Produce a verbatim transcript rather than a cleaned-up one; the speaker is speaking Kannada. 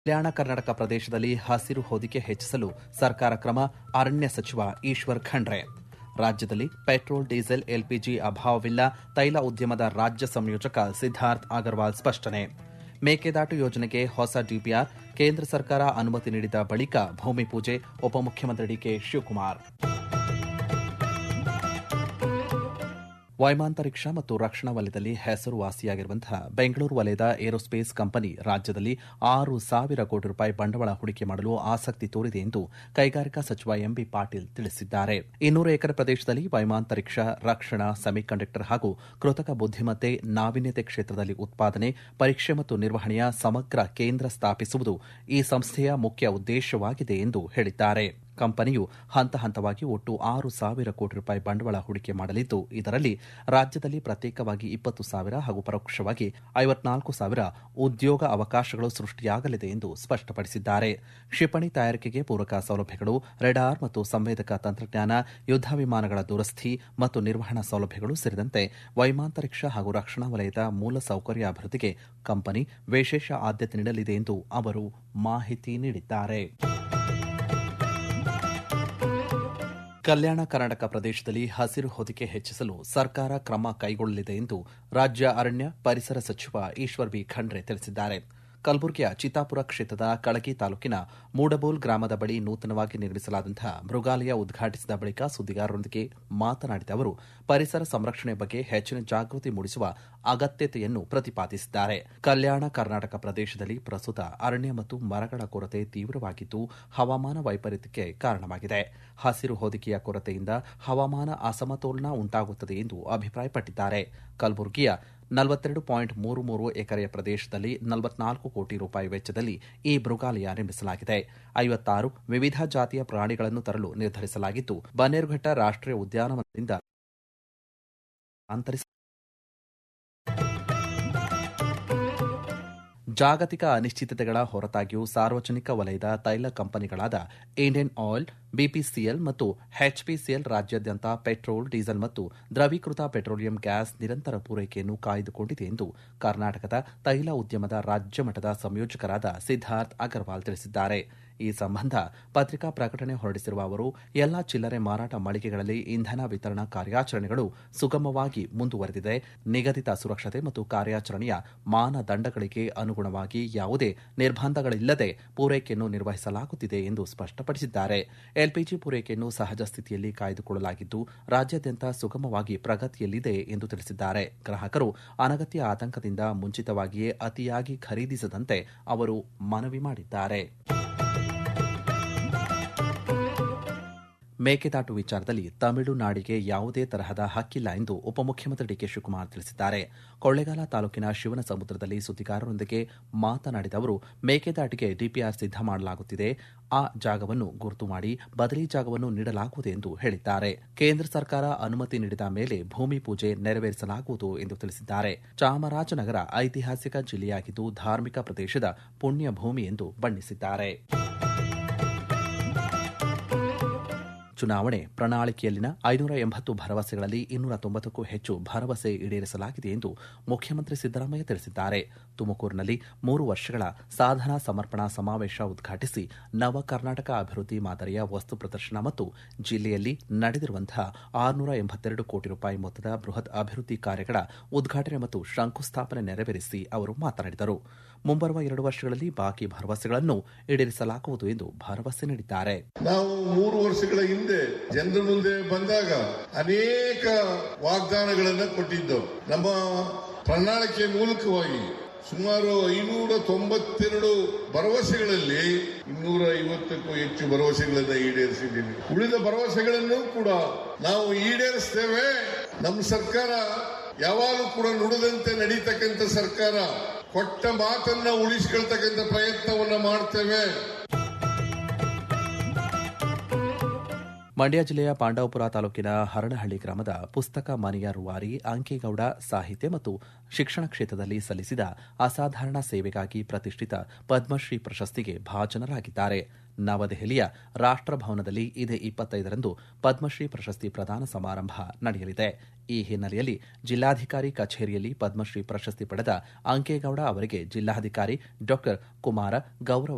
ಕಲ್ಯಾಣ ಕರ್ನಾಟಕ ಪ್ರದೇಶದಲ್ಲಿ ಹಸಿರು ಹೊದಿಕೆ ಹೆಚ್ಚಿಸಲು ಸರ್ಕಾರ ಕ್ರಮ. ಅರಣ್ಯ ಸಚಿವ ಈಶ್ವರ್ ಖಂಡ್ರೆ. ರಾಜ್ಯದಲ್ಲಿ ಪೆಟ್ರೋಲ್, ಡೀಸೆಲ್, ಎಲ್ಪಿಜಿ ಅಭಾವವಿಲ್ಲ. ತೈಲ ಉದ್ಯಮದ ರಾಜ್ಯ ಸಂಯೋಜಕ ಸಿದ್ದಾರ್ಥ್ ಅಗರ್ವಾಲ್ ಸ್ಪಷ್ಟನೆ. ಮೇಕೆದಾಟು ಯೋಜನೆಗೆ ಹೊಸ ಡಿಪಿಆರ್ ಕೇಂದ್ರ ಸರ್ಕಾರ ಅನುಮತಿ ನೀಡಿದ ಬಳಿಕ ಭೂಮಿ ಪೂಜೆ. ಉಪಮುಖ್ಯಮಂತ್ರಿ ಡಿಕೆ ಶಿವಕುಮಾರ್. ವೈಮಾಂತರಿಕ್ಷ ಮತ್ತು ರಕ್ಷಣಾ ವಲಯದಲ್ಲಿ ಹೆಸರುವಾಸಿಯಾಗಿರುವಂತಹ ಬೆಂಗಳೂರು ವಲಯದ ಏರೋಸ್ಪೇಸ್ ಕಂಪನಿ ರಾಜ್ಯದಲ್ಲಿ ಆರು ಸಾವಿರ ಕೋಟಿ ರೂಪಾಯಿ ಬಂಡವಾಳ ಹೂಡಿಕೆ ಮಾಡಲು ಆಸಕ್ತಿ ತೋರಿದೆ ಎಂದು ಕೈಗಾರಿಕಾ ಸಚಿವ ಎಂಬಿ ಪಾಟೀಲ್ ತಿಳಿಸಿದ್ದಾರೆ. ಇನ್ನೂರು ಎಕರೆ ಪ್ರದೇಶದಲ್ಲಿ ವೈಮಾಂತರಿಕ್ಷ, ರಕ್ಷಣಾ, ಸೆಮಿಕಂಡಕ್ಟರ್ ಹಾಗೂ ಕೃತಕ ಬುದ್ದಿಮತ್ತೆ, ನಾವೀನ್ಯತೆ ಕ್ಷೇತ್ರದಲ್ಲಿ ಉತ್ಪಾದನೆ, ಪರೀಕ್ಷೆ ಮತ್ತು ನಿರ್ವಹಣೆಯ ಸಮಗ್ರ ಕೇಂದ್ರ ಸ್ಥಾಪಿಸುವುದು ಈ ಸಂಸ್ಥೆಯ ಮುಖ್ಯ ಉದ್ದೇಶವಾಗಿದೆ ಎಂದು ಹೇಳಿದ್ದಾರೆ. ಕಂಪನಿಯು ಹಂತ ಹಂತವಾಗಿ ಒಟ್ಟು ಆರು ಸಾವಿರ ಕೋಟಿ ರೂಪಾಯಿ ಬಂಡವಾಳ ಹೂಡಿಕೆ ಮಾಡಲಿದ್ದು, ಇದರಲ್ಲಿ ರಾಜ್ಯದಲ್ಲಿ ಪ್ರತ್ಯೇಕವಾಗಿ ಇಪ್ಪತ್ತು ಸಾವಿರ ಹಾಗೂ ಪರೋಕ್ಷವಾಗಿ ಐವತ್ನಾಲ್ಕು ಸಾವಿರ ಉದ್ಯೋಗ ಅವಕಾಶಗಳು ಸೃಷ್ಟಿಯಾಗಲಿದೆ ಎಂದು ಸ್ಪಷ್ಟಪಡಿಸಿದ್ದಾರೆ. ಕ್ಷಿಪಣಿ ತಯಾರಿಕೆಗೆ ಪೂರಕ ಸೌಲಭ್ಯಗಳು, ರೆಡಾರ್ ಮತ್ತು ಸಂವೇದಕ ತಂತ್ರಜ್ಞಾನ, ಯುದ್ದ ವಿಮಾನಗಳ ದುರಸ್ತಿ ಮತ್ತು ನಿರ್ವಹಣಾ ಸೌಲಭ್ಯಗಳು ಸೇರಿದಂತೆ ವೈಮಾಂತರಿಕ್ಷ ಹಾಗೂ ರಕ್ಷಣಾ ವಲಯದ ಮೂಲಸೌಕರ್ಯ ಅಭಿವೃದ್ಧಿಗೆ ಕಂಪನಿ ವಿಶೇಷ ಆದ್ಯತೆ ನೀಡಲಿದೆ ಎಂದು ಅವರು ಮಾಹಿತಿ ನೀಡಿದ್ದಾರೆ. ಕಲ್ಯಾಣ ಕರ್ನಾಟಕ ಪ್ರದೇಶದಲ್ಲಿ ಹಸಿರು ಹೊದಿಕೆ ಹೆಚ್ಚಿಸಲು ಸರ್ಕಾರ ಕ್ರಮ ಕೈಗೊಳ್ಳಲಿದೆ ಎಂದು ರಾಜ್ಯ ಅರಣ್ಯ, ಪರಿಸರ ಸಚಿವ ಈಶ್ವರ್ ಬಿ ಖಂಡ್ರೆ ತಿಳಿಸಿದ್ದಾರೆ. ಕಲಬುರಗಿಯ ಚಿತ್ತಾಪುರ ಕ್ಷೇತ್ರದ ಕಳಗಿ ತಾಲೂಕಿನ ಮೂಡಬೋಲ್ ಗ್ರಾಮದ ಬಳಿ ನೂತನವಾಗಿ ನಿರ್ಮಿಸಲಾದಂತಹ ಮೃಗಾಲಯ ಉದ್ಘಾಟಿಸಿದ ಬಳಿಕ ಸುದ್ದಿಗಾರರೊಂದಿಗೆ ಮಾತನಾಡಿದ ಅವರು, ಪರಿಸರ ಸಂರಕ್ಷಣೆ ಬಗ್ಗೆ ಹೆಚ್ಚಿನ ಜಾಗೃತಿ ಮೂಡಿಸುವ ಅಗತ್ಯತೆಯನ್ನು ಪ್ರತಿಪಾದಿಸಿದ್ದಾರೆ. ಕಲ್ಯಾಣ ಕರ್ನಾಟಕ ಪ್ರದೇಶದಲ್ಲಿ ಪ್ರಸ್ತುತ ಅರಣ್ಯ ಮತ್ತು ಮರಗಳ ಕೊರತೆ ತೀವ್ರವಾಗಿದ್ದು, ಹವಾಮಾನ ವೈಪರೀತ್ಯಕ್ಕೆ ಕಾರಣವಾಗಿದೆ. ಹಸಿರು ಹೊದಿಕೆಯ ಕೊರತೆಯಿಂದ ಹವಾಮಾನ ಅಸಮತೋಲನ ಉಂಟಾಗುತ್ತದೆ ಎಂದು ಅಭಿಪ್ರಾಯಪಟ್ಟಿದ್ದಾರೆ. ಕಲಬುರಗಿಯ ನಲವತ್ತೆರಡು ಪಾಯಿಂಟ್ ಮೂರು ಮೂರು ಎಕರೆಯ ಪ್ರದೇಶದಲ್ಲಿ ನಲವತ್ನಾಲ್ಕು ಕೋಟಿ ರೂಪಾಯಿ ವೆಚ್ಚದಲ್ಲಿ ಈ ಮೃಗಾಲಯ ನಿರ್ಮಿಸಲಾಗಿದೆ. ಐವತ್ತಾರು ವಿವಿಧ ಜಾತಿಯ ಪ್ರಾಣಿಗಳನ್ನು ತರಲು ನಿರ್ಧರಿಸಲಾಗಿದ್ದು, ಬನ್ನೇರುಘಟ್ಟ ರಾಷ್ಟೀಯ ಉದ್ಯಾನವನದಿಂದ ಅಂತರಿಸ ಜಾಗತಿಕ ಅನಿಶ್ಚಿತತೆಗಳ ಹೊರತಾಗಿಯೂ ಸಾರ್ವಜನಿಕ ವಲಯದ ತೈಲ ಕಂಪನಿಗಳಾದ ಇಂಡಿಯನ್ ಆಯಿಲ್, ಬಿಪಿಸಿಎಲ್ ಮತ್ತು ಎಚ್ಪಿಸಿಎಲ್ ರಾಜ್ಯಾದ್ಯಂತ ಪೆಟ್ರೋಲ್, ಡೀಸೆಲ್ ಮತ್ತು ದ್ರವೀಕೃತ ಪೆಟ್ರೋಲಿಯಂ ಗ್ಯಾಸ್ ನಿರಂತರ ಪೂರೈಕೆಯನ್ನು ಕಾಯ್ದುಕೊಂಡಿದೆ ಎಂದು ಕರ್ನಾಟಕದ ತೈಲ ಉದ್ಯಮದ ರಾಜ್ಯ ಮಟ್ಟದ ಸಂಯೋಜಕರಾದ ಸಿದ್ದಾರ್ಥ್ ಅಗರ್ವಾಲ್ ತಿಳಿಸಿದ್ದಾರೆ. ಈ ಸಂಬಂಧ ಪತ್ರಿಕಾ ಪ್ರಕಟಣೆ ಹೊರಡಿಸಿರುವ ಅವರು, ಎಲ್ಲಾ ಚಿಲ್ಲರೆ ಮಾರಾಟ ಮಳಿಗೆಗಳಲ್ಲಿ ಇಂಧನ ವಿತರಣಾ ಕಾರ್ಯಾಚರಣೆಗಳು ಸುಗಮವಾಗಿ ಮುಂದುವರೆದಿದೆ. ನಿಗದಿತ ಸುರಕ್ಷತೆ ಮತ್ತು ಕಾರ್ಯಾಚರಣೆಯ ಮಾನದಂಡಗಳಿಗೆ ಅನುಗುಣವಾಗಿ ಯಾವುದೇ ನಿರ್ಬಂಧಗಳಿಲ್ಲದೆ ಪೂರೈಕೆಯನ್ನು ನಿರ್ವಹಿಸಲಾಗುತ್ತಿದೆ ಎಂದು ಸ್ಪಷ್ಟಪಡಿಸಿದ್ದಾರೆ. ಎಲ್ಪಿಜಿ ಪೂರೈಕೆಯನ್ನು ಸಹಜ ಸ್ಥಿತಿಯಲ್ಲಿ ಕಾಯ್ದುಕೊಳ್ಳಲಾಗಿದ್ದು, ರಾಜ್ಯಾದ್ಯಂತ ಸುಗಮವಾಗಿ ಪ್ರಗತಿಯಲ್ಲಿದೆ ಎಂದು ತಿಳಿಸಿದ್ದಾರೆ. ಗ್ರಾಹಕರು ಅನಗತ್ಯ ಆತಂಕದಿಂದ ಮುಂಚಿತವಾಗಿಯೇ ಅತಿಯಾಗಿ ಖರೀದಿಸದಂತೆ ಅವರು ಮನವಿ ಮಾಡಿದ್ದಾರೆ. ಮೇಕೆದಾಟು ವಿಚಾರದಲ್ಲಿ ತಮಿಳುನಾಡಿಗೆ ಯಾವುದೇ ತರಹದ ಹಕ್ಕಿಲ್ಲ ಎಂದು ಉಪಮುಖ್ಯಮಂತ್ರಿ ಡಿಕೆ ಶಿವಕುಮಾರ್ ತಿಳಿಸಿದ್ದಾರೆ. ಕೊಳ್ಳೇಗಾಲ ತಾಲೂಕಿನ ಶಿವನಸಮುದ್ರದಲ್ಲಿ ಸುದ್ದಿಗಾರರೊಂದಿಗೆ ಮಾತನಾಡಿದ ಅವರು, ಮೇಕೆದಾಟಿಗೆ ಡಿಪಿಆರ್ ಸಿದ್ಧ ಮಾಡಲಾಗುತ್ತಿದೆ. ಆ ಜಾಗವನ್ನು ಗುರುತು ಮಾಡಿ ಬದಲಿ ಜಾಗವನ್ನು ನೀಡಲಾಗುವುದು ಎಂದು ಹೇಳಿದ್ದಾರೆ. ಕೇಂದ್ರ ಸರ್ಕಾರ ಅನುಮತಿ ನೀಡಿದ ಮೇಲೆ ಭೂಮಿ ಪೂಜೆ ನೆರವೇರಿಸಲಾಗುವುದು ಎಂದು ತಿಳಿಸಿದ್ದಾರೆ. ಚಾಮರಾಜನಗರ ಐತಿಹಾಸಿಕ ಜಿಲ್ಲೆಯಾಗಿದ್ದು, ಧಾರ್ಮಿಕ ಪ್ರದೇಶದ ಪುಣ್ಯ ಭೂಮಿ ಎಂದು ಬಣ್ಣಿಸಿದ್ದಾರೆ. ಚುನಾವಣೆ ಪ್ರಣಾಳಿಕೆಯಲ್ಲಿನ ಐನೂರ ಎಂಬತ್ತು ಭರವಸೆಗಳಲ್ಲಿ ಇನ್ನೂರ ತೊಂಬತ್ತಕ್ಕೂ ಹೆಚ್ಚು ಭರವಸೆ ಈಡೇರಿಸಲಾಗಿದೆ ಎಂದು ಮುಖ್ಯಮಂತ್ರಿ ಸಿದ್ದರಾಮಯ್ಯ ತಿಳಿಸಿದ್ದಾರೆ. ತುಮಕೂರಿನಲ್ಲಿ ಮೂರು ವರ್ಷಗಳ ಸಾಧನಾ ಸಮರ್ಪಣಾ ಸಮಾವೇಶ ಉದ್ಘಾಟಿಸಿ ನವ ಕರ್ನಾಟಕ ಅಭಿವೃದ್ಧಿ ಮಾದರಿಯ ವಸ್ತು ಪ್ರದರ್ಶನ ಮತ್ತು ಜಿಲ್ಲೆಯಲ್ಲಿ ನಡೆದಿರುವಂತಹ ಆರುನೂರ ಎಂಬತ್ತೆರಡು ಕೋಟಿ ರೂಪಾಯಿ ಮೊತ್ತದ ಬೃಹತ್ ಅಭಿವೃದ್ಧಿ ಕಾರ್ಯಗಳ ಉದ್ಘಾಟನೆ ಮತ್ತು ಶಂಕುಸ್ಥಾಪನೆ ನೆರವೇರಿಸಿ ಅವರು ಮಾತನಾಡಿದರು. ಮುಂಬರುವ ಎರಡು ವರ್ಷಗಳಲ್ಲಿ ಬಾಕಿ ಭರವಸೆಗಳನ್ನು ಈಡೇರಿಸಲಾಗುವುದು ಎಂದು ಭರವಸೆ ನೀಡಿದ್ದಾರೆ. ನಾವು ಮೂರು ವರ್ಷಗಳ ಹಿಂದೆ ಜನರ ಮುಂದೆ ಬಂದಾಗ ಅನೇಕ ವಾಗ್ದಾನಗಳನ್ನು ಕೊಟ್ಟಿದ್ದೆವು. ನಮ್ಮ ಪ್ರಣಾಳಿಕೆ ಮೂಲಕವಾಗಿ ಸುಮಾರು ಐನೂರ ತೊಂಬತ್ತೆರಡು ಭರವಸೆಗಳಲ್ಲಿ ಇನ್ನೂರ ಐವತ್ತಕ್ಕೂ ಹೆಚ್ಚು ಭರವಸೆಗಳನ್ನು ಈಡೇರಿಸಿದ್ದೀವಿ. ಉಳಿದ ಭರವಸೆಗಳನ್ನು ಕೂಡ ನಾವು ಈಡೇರಿಸ್ತೇವೆ. ನಮ್ಮ ಸರ್ಕಾರ ಯಾವಾಗಲೂ ಕೂಡ ನುಡಿದಂತೆ ನಡೀತಕ್ಕಂಥ ಸರ್ಕಾರ. ಕೊಟ್ಟ ಮಾತನ್ನ ಉಳಿಸಿಕೊಳ್ತಕ್ಕಂಥ ಪ್ರಯತ್ನವನ್ನ ಮಾಡ್ತೇವೆ. ಮಂಡ್ಯ ಜಿಲ್ಲೆಯ ಪಾಂಡವಪುರ ತಾಲೂಕಿನ ಹರಡಹಳ್ಳಿ ಗ್ರಾಮದ ಪುಸ್ತಕ ಮನೆಯ ರೂವಾರಿ ಅಂಕೇಗೌಡ ಸಾಹಿತ್ಯ ಮತ್ತು ಶಿಕ್ಷಣ ಕ್ಷೇತ್ರದಲ್ಲಿ ಸಲ್ಲಿಸಿದ ಅಸಾಧಾರಣ ಸೇವೆಗಾಗಿ ಪ್ರತಿಷ್ಠಿತ ಪದ್ಮಶ್ರೀ ಪ್ರಶಸ್ತಿಗೆ ಭಾಜನರಾಗಿದ್ದಾರೆ. ನವದೆಹಲಿಯ ರಾಷ್ಟ್ರಭವನದಲ್ಲಿ ಇದೇ ಇಪ್ಪತ್ತೈದರಂದು ಪದ್ಮಶ್ರೀ ಪ್ರಶಸ್ತಿ ಪ್ರದಾನ ಸಮಾರಂಭ ನಡೆಯಲಿದೆ. ಈ ಹಿನ್ನೆಲೆಯಲ್ಲಿ ಜಿಲ್ಲಾಧಿಕಾರಿ ಕಚೇರಿಯಲ್ಲಿ ಪದ್ಮಶ್ರೀ ಪ್ರಶಸ್ತಿ ಪಡೆದ ಅಂಕೇಗೌಡ ಅವರಿಗೆ ಜಿಲ್ಲಾಧಿಕಾರಿ ಡಾ ಕುಮಾರ ಗೌರವ